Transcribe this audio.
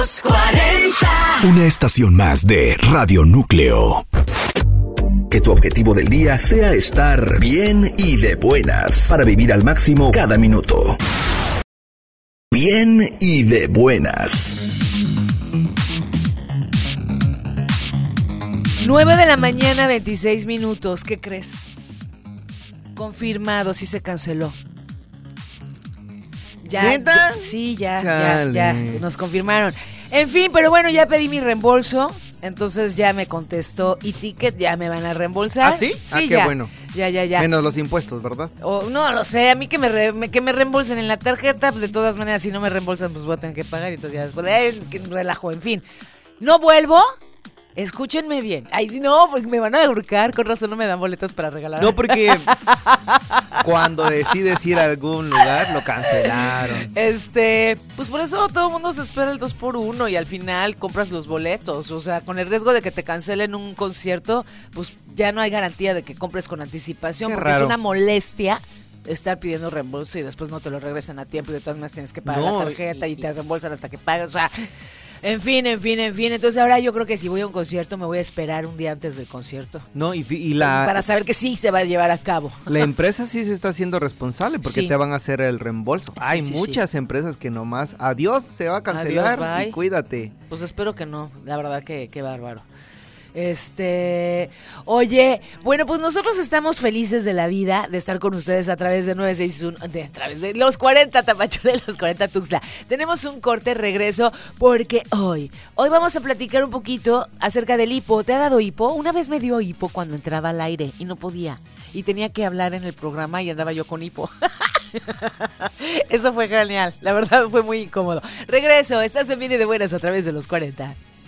Los 40. Una estación más de Radio Núcleo. Que tu objetivo del día sea estar bien y de buenas para vivir al máximo cada minuto. Bien y de buenas. 9 de la mañana, 26 minutos. ¿Qué crees? Confirmado, sí se canceló. ¿Neta? Sí, ya, Chale. nos confirmaron. En fin, pero bueno, ya pedí mi reembolso. Entonces ya me contestó e-ticket, ya me van a reembolsar. ¿Ah, sí? Sí, qué ya. bueno. Ya. Menos los impuestos, ¿verdad? No lo sé, a mí que me reembolsen en la tarjeta, pues de todas maneras, si no me reembolsan, pues voy a tener que pagar. Y entonces ya después, que relajo, en fin. No vuelvo. Escúchenme bien. Ay, si no, pues me van a ahorcar. Con razón no me dan boletos para regalar. No, porque cuando decides ir a algún lugar, lo cancelaron. Pues por eso todo el mundo se espera el 2x1 y al final compras los boletos. O sea, con el riesgo de que te cancelen un concierto, pues ya no hay garantía de que compres con anticipación. Qué porque raro. es una molestia estar pidiendo reembolso y después no te lo regresan a tiempo y de todas maneras tienes que pagar la tarjeta y te reembolsan hasta que pagas. O sea, en fin. Entonces ahora yo creo que si voy a un concierto me voy a esperar un día antes del concierto. No, para saber que sí se va a llevar a cabo. La empresa sí se está haciendo responsable porque Sí. te van a hacer el reembolso. Hay Sí. muchas empresas que nomás, adiós, se va a cancelar. Adiós, bye. Y cuídate. Pues espero que no, la verdad que qué bárbaro. Oye, bueno, pues nosotros estamos felices de la vida de estar con ustedes a través de 961, a través de los 40 Tapacho, de los 40 Tuxtla. Tenemos un corte regreso porque hoy vamos a platicar un poquito acerca del hipo. ¿Te ha dado hipo? Una vez me dio hipo cuando entraba al aire y no podía. Y tenía que hablar en el programa y andaba yo con hipo. Eso fue genial, la verdad fue muy incómodo. Regreso, estás en Bien y de Buenas a través de los 40.